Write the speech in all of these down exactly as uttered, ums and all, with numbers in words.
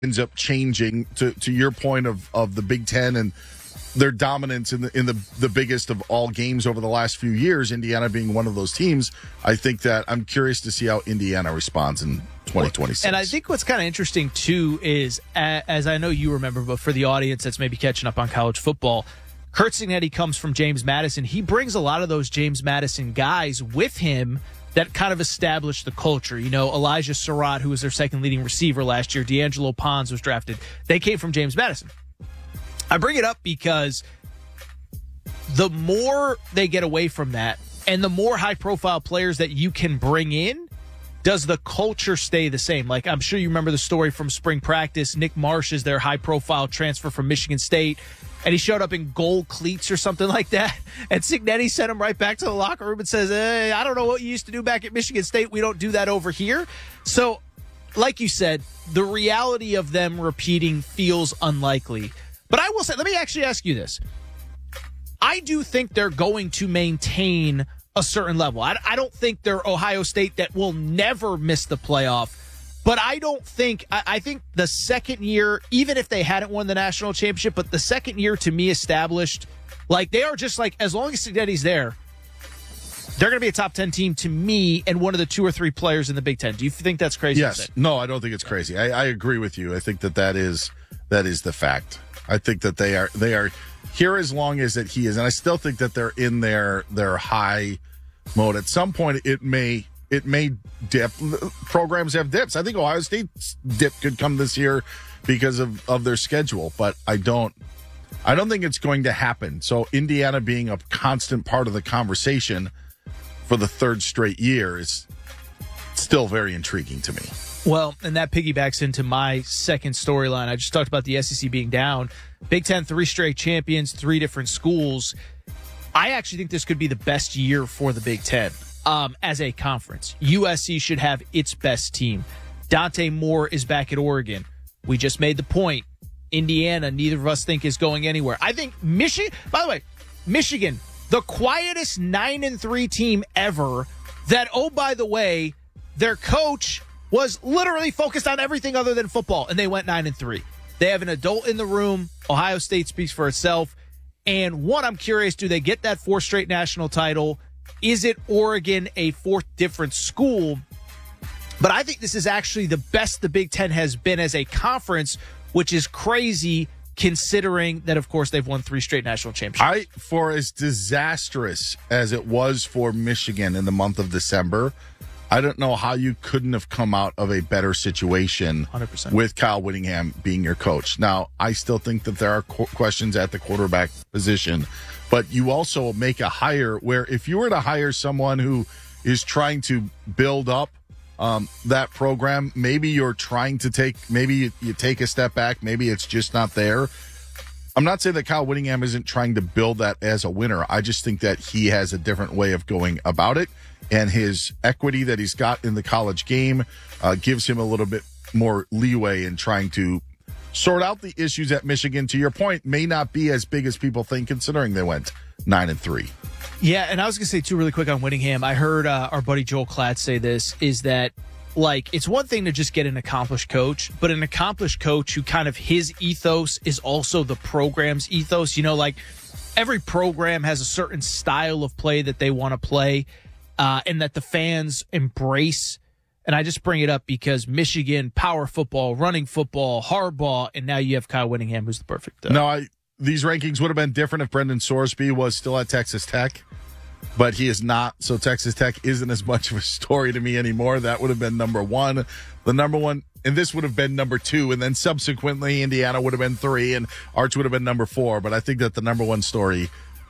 ends up changing to, to your point of, of the Big Ten and their dominance in the in the, the biggest of all games over the last few years, Indiana being one of those teams. I think that I'm curious to see how Indiana responds in twenty twenty-six. And I think what's kind of interesting, too, is, as I know you remember, but for the audience that's maybe catching up on college football, Curt Cignetti comes from James Madison. He brings a lot of those James Madison guys with him that kind of established the culture. You know, Elijah Surratt, who was their second leading receiver last year, D'Angelo Pons was drafted. They came from James Madison. I bring it up because the more they get away from that and the more high-profile players that you can bring in, does the culture stay the same? Like, I'm sure you remember the story from spring practice. Nick Marsh is their high-profile transfer from Michigan State, and he showed up in gold cleats or something like that. And Cignetti sent him right back to the locker room and says, hey, I don't know what you used to do back at Michigan State. We don't do that over here. So, like you said, the reality of them repeating feels unlikely. But I will say, let me actually ask you this. I do think they're going to maintain a certain level. I, I don't think they're Ohio State that will never miss the playoff. But I don't think, I, I think the second year, even if they hadn't won the national championship, but the second year to me established, like they are just like, as long as Cignetti's there, they're going to be a top ten team to me and one of the two or three players in the Big Ten. Do you think that's crazy? Yes. No, I don't think it's crazy. I, I agree with you. I think that that is, that is the fact. I think that they are they are here as long as that he is, and I still think that they're in their their high mode. At some point, it may it may dip. Programs have dips. I think Ohio State's dip could come this year because of, of their schedule, but I don't I don't think it's going to happen. So Indiana being a constant part of the conversation for the third straight year is still very intriguing to me. Well, and that piggybacks into my second storyline. I just talked about the S E C being down. Big Ten, three straight champions, three different schools. I actually think this could be the best year for the Big Ten um, as a conference. U S C should have its best team. Dante Moore is back at Oregon. We just made the point. Indiana, neither of us think is going anywhere. I think Michigan, by the way, Michigan, the quietest nine and three team ever that, oh, by the way, their coach was literally focused on everything other than football, and they went nine and three. They have an adult in the room. Ohio State speaks for itself. And one, I'm curious, do they get that fourth straight national title? Is it Oregon, a fourth different school? But I think this is actually the best the Big Ten has been as a conference, which is crazy considering that, of course, they've won three straight national championships. I, for as disastrous as it was for Michigan in the month of December, I don't know how you couldn't have come out of a better situation one hundred percent with Kyle Whittingham being your coach. Now, I still think that there are qu- questions at the quarterback position, but you also make a hire where if you were to hire someone who is trying to build up um, that program, maybe you're trying to take, maybe you, you take a step back, maybe it's just not there. I'm not saying that Kyle Whittingham isn't trying to build that as a winner. I just think that he has a different way of going about it. And his equity that he's got in the college game uh, gives him a little bit more leeway in trying to sort out the issues at Michigan. To your point, may not be as big as people think, considering they went nine and three. Yeah, and I was going to say, too, really quick on Whittingham. I heard uh, our buddy Joel Klatt say this, is that, like, it's one thing to just get an accomplished coach, but an accomplished coach who kind of his ethos is also the program's ethos. You know, like, every program has a certain style of play that they want to play. Uh, and that the fans embrace. And I just bring it up because Michigan, power football, running football, hardball, and now you have Kyle Whittingham, who's the perfect. Uh, no, I, these rankings would have been different if Brendan Sorsby was still at Texas Tech, but he is not. So Texas Tech isn't as much of a story to me anymore. That would have been number one. The number one, and this would have been number two, and then subsequently Indiana would have been three, and Arch would have been number four. But I think that the number one story,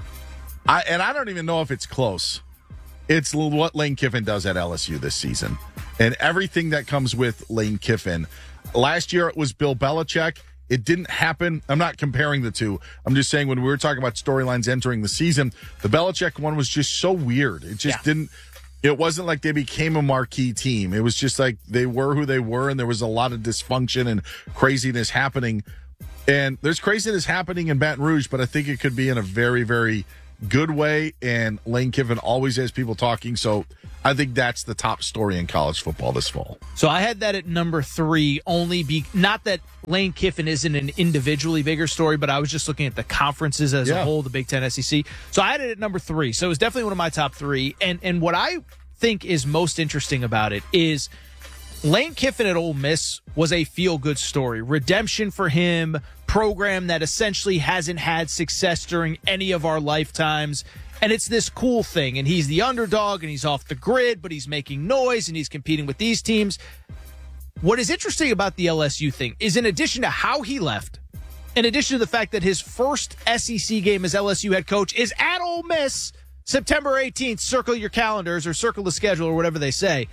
I and I don't even know if it's close. It's what Lane Kiffin does at L S U this season and everything that comes with Lane Kiffin. Last year, it was Bill Belichick. It didn't happen. I'm not comparing the two. I'm just saying when we were talking about storylines entering the season, the Belichick one was just so weird. It just yeah. didn't – it wasn't like they became a marquee team. It was just like they were who they were, and there was a lot of dysfunction and craziness happening. And there's craziness happening in Baton Rouge, but I think it could be in a very, very – good way, and Lane Kiffin always has people talking. So I think that's the top story in college football this fall. So I had that at number three, only be not that Lane Kiffin isn't an individually bigger story, but I was just looking at the conferences as Yeah. a whole, the Big Ten, S E C. So I had it at number three. So it was definitely one of my top three. And and what I think is most interesting about it is Lane Kiffin at Ole Miss was a feel-good story. Redemption for him, program that essentially hasn't had success during any of our lifetimes. And it's this cool thing. And he's the underdog, and he's off the grid, but he's making noise, and he's competing with these teams. What is interesting about the L S U thing is, in addition to how he left, in addition to the fact that his first S E C game as L S U head coach is at Ole Miss, September eighteenth, circle your calendars or circle the schedule or whatever they say.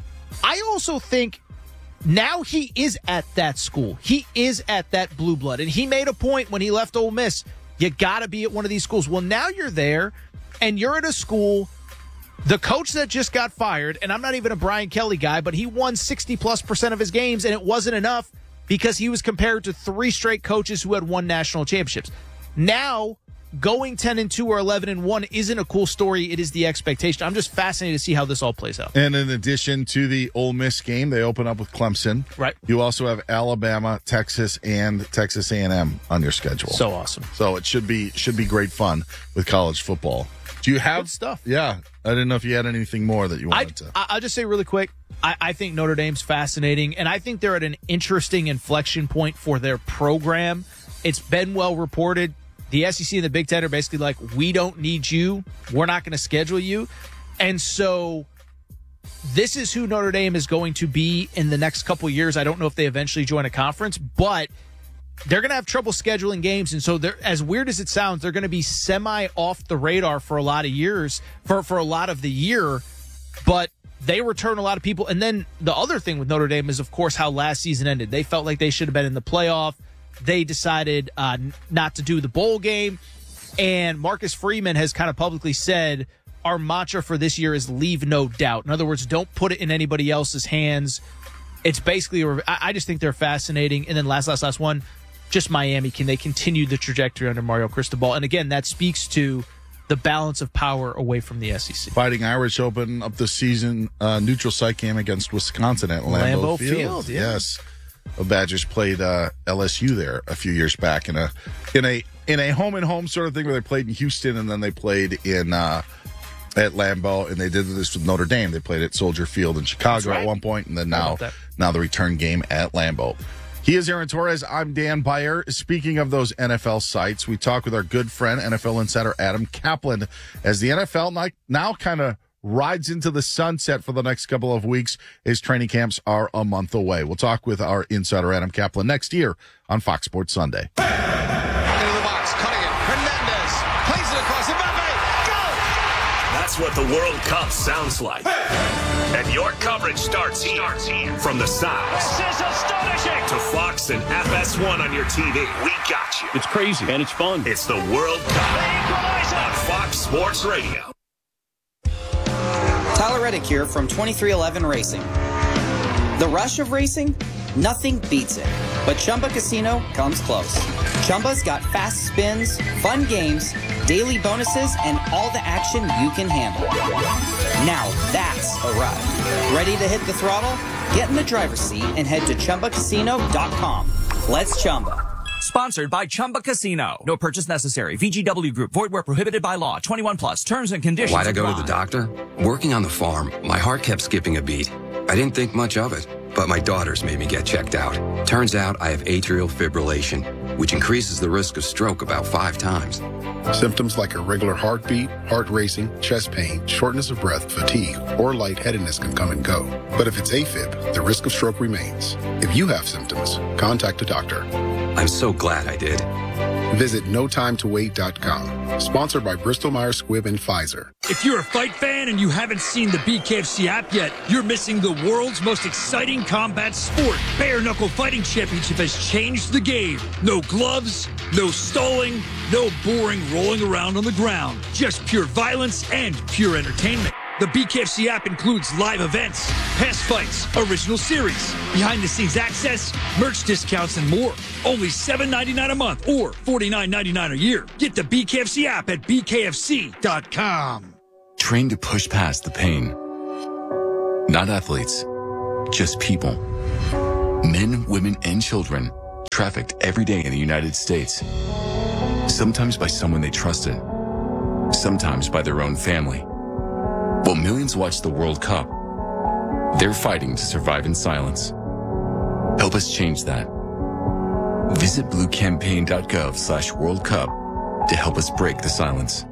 I also think now he is at that school. He is at that blue blood. And he made a point when he left Ole Miss, you got to be at one of these schools. Well, now you're there, and you're at a school, the coach that just got fired, and I'm not even a Brian Kelly guy, but he won sixty plus percent of his games, and it wasn't enough because he was compared to three straight coaches who had won national championships. Now, going ten and two or eleven and one isn't a cool story. It is the expectation. I'm just fascinated to see how this all plays out. And in addition to the Ole Miss game, they open up with Clemson. Right. You also have Alabama, Texas, and Texas A and M on your schedule. So awesome. So it should be should be great fun with college football. Do you have Good stuff? Yeah, I didn't know if you had anything more that you I, wanted to. I- I'll just say really quick, I, I think Notre Dame's fascinating, and I think they're at an interesting inflection point for their program. It's been well reported. The S E C and the Big Ten are basically like, we don't need you. We're not going to schedule you. And so this is who Notre Dame is going to be in the next couple of years. I don't know if they eventually join a conference, but they're going to have trouble scheduling games. And so they're, as weird as it sounds, they're going to be semi off the radar for a lot of years, for, for a lot of the year. But they return a lot of people. And then the other thing with Notre Dame is, of course, how last season ended. They felt like they should have been in the playoff. They decided uh, not to do the bowl game. And Marcus Freeman has kind of publicly said, our mantra for this year is leave no doubt. In other words, don't put it in anybody else's hands. It's basically, I I just think they're fascinating. And then last, last, last one, just Miami. Can they continue the trajectory under Mario Cristobal? And again, that speaks to the balance of power away from the S E C. Fighting Irish open up the season uh, neutral site game against Wisconsin at Lambeau, Lambeau Field. Field, yeah. Yes. The Badgers played uh, L S U there a few years back in a in a in a home and home sort of thing where they played in Houston and then they played in uh, at Lambeau, and they did this with Notre Dame. They played at Soldier Field in Chicago right. at one point, and then How now about that? now the return game at Lambeau. He is Aaron Torres. I'm Dan Beyer. Speaking of those N F L sites, we talk with our good friend, N F L insider Adam Kaplan, as the N F L now, now kind of rides into the sunset for the next couple of weeks as training camps are a month away. We'll talk with our insider Adam Kaplan next year on Fox Sports Sunday. Into the box, cutting it. Hernandez plays it across Mbappe. Go! That's what the World Cup sounds like. And your coverage starts here. From the South This is astonishing. to Fox and F S one on your T V. We got you. It's crazy and it's fun. It's the World Cup The equalizer. on Fox Sports Radio. Tyler Reddick here from twenty-three eleven Racing. The rush of racing? Nothing beats it. But Chumba Casino comes close. Chumba's got fast spins, fun games, daily bonuses, and all the action you can handle. Now that's a ride. Ready to hit the throttle? Get in the driver's seat and head to Chumba Casino dot com. Let's Chumba. Sponsored by Chumba Casino. No purchase necessary. V G W Group. Void where prohibited by law. twenty-one plus. Terms and conditions Why'd I go to the apply. doctor? Working on the farm, my heart kept skipping a beat. I didn't think much of it, but my daughters made me get checked out. Turns out I have atrial fibrillation, which increases the risk of stroke about five times. Symptoms like irregular heartbeat, heart racing, chest pain, shortness of breath, fatigue, or lightheadedness can come and go. But if it's AFib, the risk of stroke remains. If you have symptoms, contact a doctor. I'm so glad I did. Visit no time to wait dot com. Sponsored by Bristol Myers Squibb and Pfizer. If you're a fight fan and you haven't seen the B K F C app yet, you're missing the world's most exciting combat sport. Bare Knuckle Fighting Championship has changed the game. No gloves, no stalling, no boring rolling around on the ground. Just pure violence and pure entertainment. The B K F C app includes live events, past fights, original series, behind-the-scenes access, merch discounts, and more. Only seven ninety-nine a month or forty-nine ninety-nine a year. Get the B K F C app at B K F C dot com. Train to push past the pain. Not athletes, just people. Men, women, and children trafficked every day in the United States. Sometimes by someone they trusted. Sometimes by their own family. While millions watch the World Cup, they're fighting to survive in silence. Help us change that. Visit bluecampaign.gov slash World Cup to help us break the silence.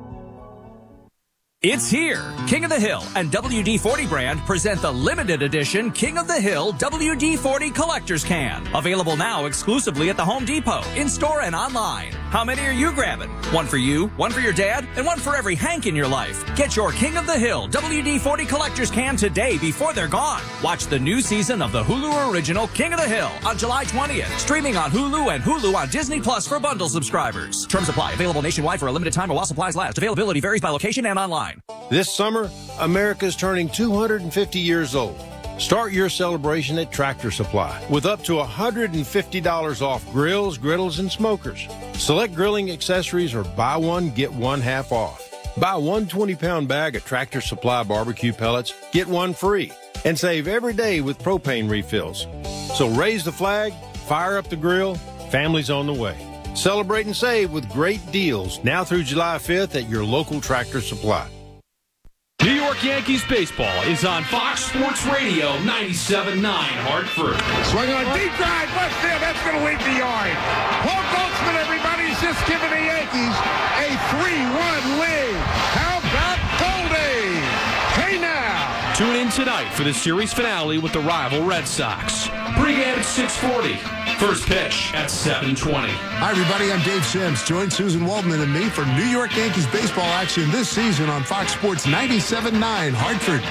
It's here. King of the Hill and W D forty brand present the limited edition King of the Hill W D forty Collector's Can. Available now exclusively at the Home Depot, in-store and online. How many are you grabbing? One for you, one for your dad, and one for every Hank in your life. Get your King of the Hill W D forty Collector's Can today before they're gone. Watch the new season of the Hulu original King of the Hill on July twentieth. Streaming on Hulu and Hulu on Disney Plus for bundle subscribers. Terms apply. Available nationwide for a limited time or while supplies last. Availability varies by location and online. This summer, America's turning two hundred fifty years old. Start your celebration at Tractor Supply with up to one hundred fifty dollars off grills, griddles, and smokers. Select grilling accessories or buy one, get one half off. Buy one twenty-pound bag of Tractor Supply barbecue pellets, get one free. And save every day with propane refills. So raise the flag, fire up the grill, family's on the way. Celebrate and save with great deals now through July fifth at your local Tractor Supply. New York Yankees baseball is on Fox Sports Radio ninety-seven point nine Hartford. Swing on deep drive, left field, that's going to leave the yard. Paul Goldschmidt, everybody's just giving the Yankees a three one lead. How about Goldie? Hey now. Tune in tonight for the series finale with the rival Red Sox. Pre-game at six forty. First pitch at seven twenty. Hi, everybody. I'm Dave Sims. Join Susan Waldman and me for New York Yankees baseball action this season on Fox Sports ninety-seven point nine Hartford.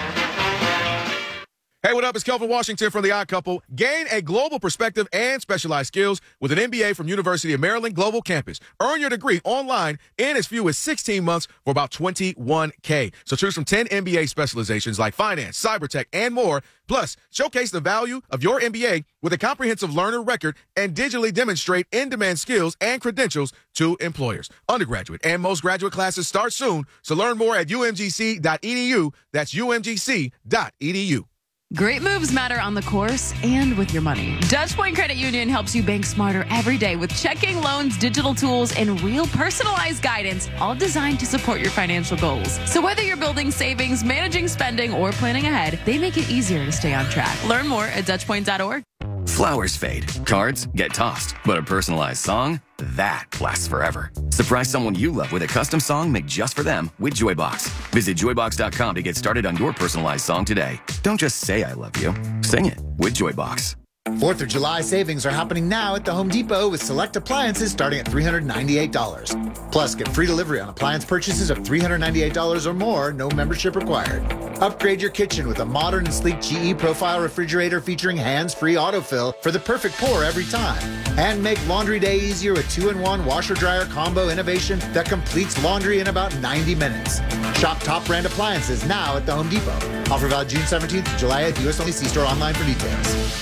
Hey, what up? It's Kelvin Washington from The Odd Couple. Gain a global perspective and specialized skills with an M B A from University of Maryland Global Campus. Earn your degree online in as few as sixteen months for about twenty-one K. So choose from ten M B A specializations like finance, cyber tech, and more. Plus, showcase the value of your M B A with a comprehensive learner record and digitally demonstrate in-demand skills and credentials to employers. Undergraduate and most graduate classes start soon, so learn more at U M G C dot E D U. That's U M G C dot E D U. Great moves matter on the course and with your money. Dutch Point Credit Union helps you bank smarter every day with checking, loans, digital tools, and real personalized guidance, all designed to support your financial goals. So whether you're building savings, managing spending, or planning ahead, they make it easier to stay on track. Learn more at Dutch Point dot org. Flowers fade, cards get tossed, but a personalized song, that lasts forever. Surprise someone you love with a custom song made just for them with Joybox. Visit joybox dot com to get started on your personalized song today. Don't just say I love you, sing it with Joybox. fourth of July savings are happening now at the Home Depot with select appliances starting at three hundred ninety-eight dollars. Plus, get free delivery on appliance purchases of three hundred ninety-eight dollars or more, no membership required. Upgrade your kitchen with a modern and sleek G E Profile refrigerator featuring hands-free autofill for the perfect pour every time. And make laundry day easier with two in one washer-dryer combo innovation that completes laundry in about ninety minutes. Shop top brand appliances now at the Home Depot. Offer valid June seventeenth to July eighth. U S only. See store online for details.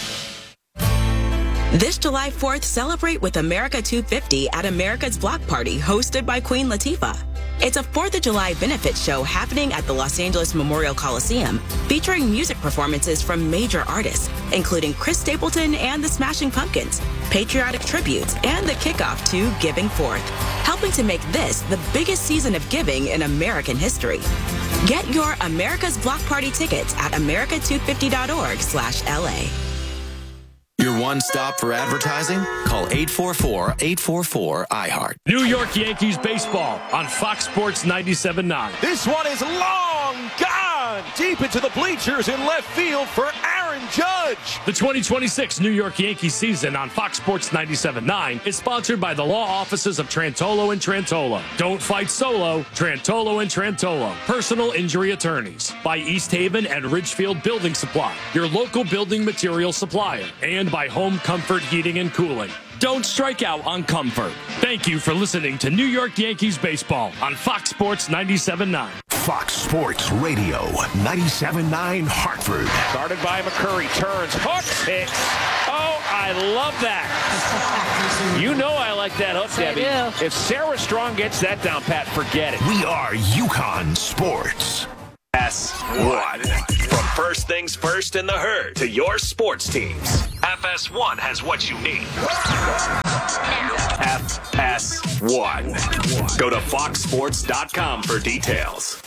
This July fourth, celebrate with America two fifty at America's Block Party, hosted by Queen Latifah. It's a fourth of July benefit show happening at the Los Angeles Memorial Coliseum, featuring music performances from major artists, including Chris Stapleton and the Smashing Pumpkins, patriotic tributes, and the kickoff to Giving Forth, helping to make this the biggest season of giving in American history. Get your America's Block Party tickets at america two fifty dot org slash L A. Your one stop for advertising? Call eight four four, eight four four, I heart. New York Yankees baseball on Fox Sports ninety-seven point nine. This one is long gone deep into the bleachers in left field for Aaron Judge. The twenty twenty-six New York Yankees season on Fox Sports ninety-seven point nine is sponsored by the law offices of Trantolo and Trantolo. Don't fight solo. Trantolo and Trantolo. Personal injury attorneys. By East Haven and Ridgefield Building Supply, your local building material supplier. And by Home Comfort Heating and Cooling. Don't strike out on comfort. Thank you for listening to New York Yankees baseball on Fox Sports ninety-seven point nine. Fox Sports Radio, ninety-seven point nine Hartford. Started by McCurry, turns, hooks, hits. Oh, I love that. You know I like that hook, Debbie. If Sarah Strong gets that down, Pat, forget it. We are UConn Sports. S one. From First Things First in the Herd to your sports teams, F S one has what you need. F S one. Go to fox sports dot com for details.